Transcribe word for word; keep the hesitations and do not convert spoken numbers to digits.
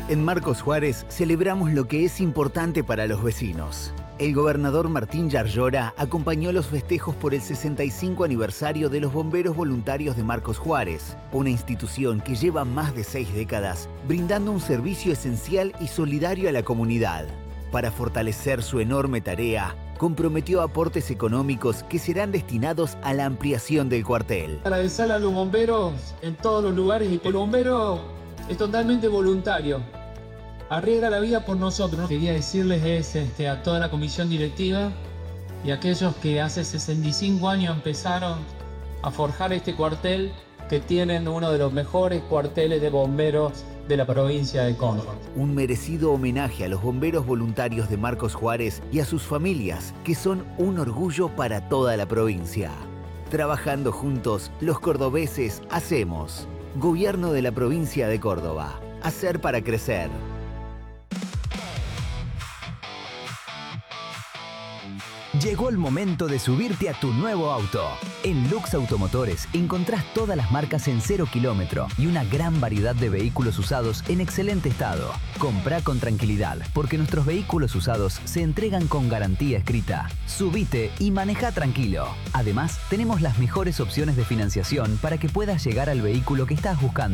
En Marcos Juárez celebramos lo que es importante para los vecinos. El gobernador Martín Yarlora acompañó los festejos por el sesenta y cinco aniversario de los Bomberos Voluntarios de Marcos Juárez, una institución que lleva más de seis décadas brindando un servicio esencial y solidario a la comunidad. Para fortalecer su enorme tarea, comprometió aportes económicos que serán destinados a la ampliación del cuartel. Agradecerle a los bomberos en todos los lugares, y el bombero es totalmente voluntario, arriesga la vida por nosotros. Quería decirles es, este, a toda la comisión directiva y a aquellos que hace sesenta y cinco años empezaron a forjar este cuartel, que tienen uno de los mejores cuarteles de bomberos de la provincia de Córdoba. Un merecido homenaje a los bomberos voluntarios de Marcos Juárez y a sus familias, que son un orgullo para toda la provincia. Trabajando juntos, los cordobeses hacemos. Gobierno de la provincia de Córdoba. Hacer para crecer. Llegó el momento de subirte a tu nuevo auto. En Lux Automotores encontrás todas las marcas en cero kilómetro y una gran variedad de vehículos usados en excelente estado. Comprá con tranquilidad, porque nuestros vehículos usados se entregan con garantía escrita. Subite y maneja tranquilo. Además, tenemos las mejores opciones de financiación para que puedas llegar al vehículo que estás buscando.